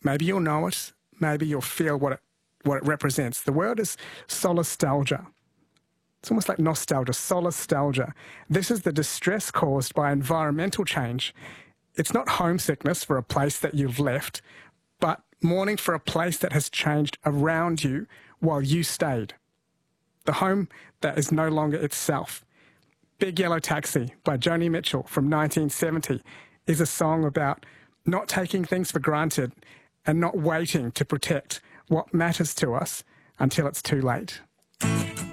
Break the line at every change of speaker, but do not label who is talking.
Maybe you'll know it. Maybe you'll feel what it represents. The word is solastalgia. It's almost like nostalgia, solastalgia. This is the distress caused by environmental change. It's not homesickness for a place that you've left, but mourning for a place that has changed around you while you stayed. The home that is no longer itself. Big Yellow Taxi by Joni Mitchell from 1970 is a song about not taking things for granted and not waiting to protect what matters to us until it's too late.